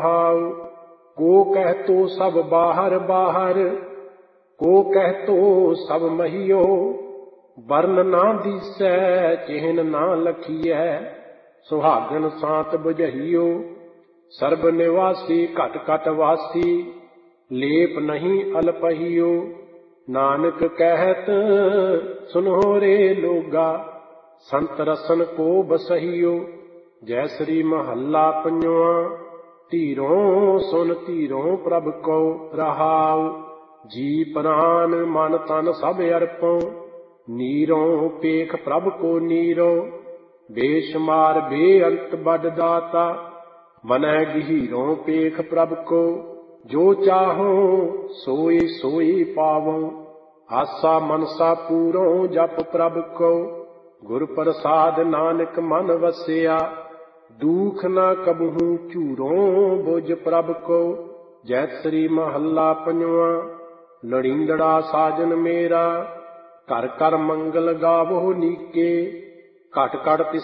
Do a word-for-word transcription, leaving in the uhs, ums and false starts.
रहाउ। को कहतो सब बाहर बाहर, को कहतो सब महियो। वर्ण ना दिसै चिन्ह ना लखीऐ, सुहागन सांत बुझहियो। सर्ब निवासी घट घट वासी, लेप नहीं अलपहियो। नानक कहत सुनो रे लोगा, संत रसन को बसहियो। जय श्री महला पंजवा, धीरों सुन धीरों प्रभ को रहाउ। जी प्राण मन तन सब अर्पों, नीरों पेख प्रभ को नीरो। बेशुमार बेअंत बड़ दाता, मनै गहीरों पेख प्रभ को। जो चाहो सोई सोई पावो, आसा मनसा पूरों जप प्रभ को। गुर प्रसाद नानक मन वसिया, दुख न कबहू चूरों बुझ प्रभ को। जय श्री महला पंजवा, लड़ींदड़ा साजन मेरा, घर घर मंगल गावो नीके। घट घट तिस